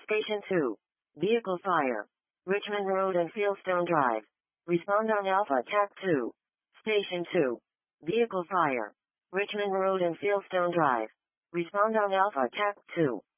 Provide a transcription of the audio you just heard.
Station 2. Vehicle fire. Richmond Road and Fieldstone Drive. Respond on Alpha TAC 2. Station 2. Vehicle fire. Richmond Road and Fieldstone Drive. Respond on Alpha TAC 2.